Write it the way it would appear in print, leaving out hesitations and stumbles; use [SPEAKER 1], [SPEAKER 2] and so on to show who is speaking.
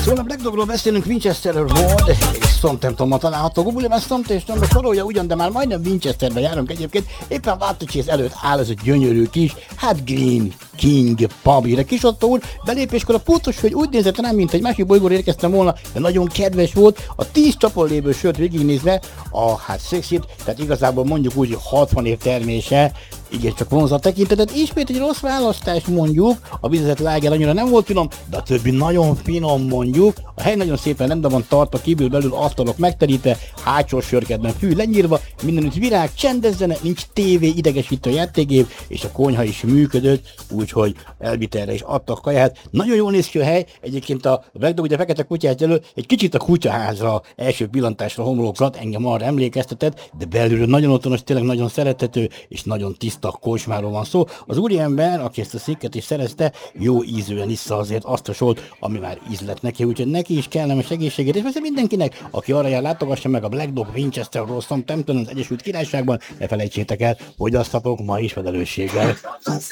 [SPEAKER 1] Szóval a Black Dogról beszélünk, Winchester Road és Southamptonban található. Gobulében Southamptonban sorolja ugyan, de már majdnem Winchesterbe járunk egyébként. Éppen Waterchase előtt áll ez a gyönyörű kis, Green King pub. Ide Kis Otto úr belépéskor a pultos hölgy úgy nézett rám, mint egy másik bolygóra érkeztem volna, de nagyon kedves volt. A 10 csapon lévő sört végignézve, Szexit, tehát igazából mondjuk úgy, hogy 60 év termése, igen, csak vonzat tekintetet. Ismét egy rossz választás mondjuk, a vizezett láger annyira nem volt finom, de a többi nagyon finom mondjuk. A hely nagyon szépen rendben van tartva, kívül belül asztalok megterítve, hátsó sörkedben fű lenyírva, mindenütt virág, csendes zene, nincs tévé, idegesítő játékgép, és a konyha is működött, úgyhogy elvitelre is adtak kaját. Nagyon jól néz ki a hely, egyébként a Black Dog, ugye a fekete kutyát elő, egy kicsit a kutyaházra első pillantásra homlokzat, engem arra emlékeztetett, de belülről nagyon otthonos, tényleg nagyon szerethető, és nagyon tiszta kocsmáról van szó. Az úriember, aki ezt a széket is szerezte, jó ízűen issza azért azt a sót, ami már ízlett neki, úgyhogy neki is kellemes egészségét, és persze mindenkinek, aki arra jár, látogassa meg a Black Dog Winchester Road Southampton az Egyesült Királyságban, ne felejtsétek el, hogy azt ma is felelősséggel.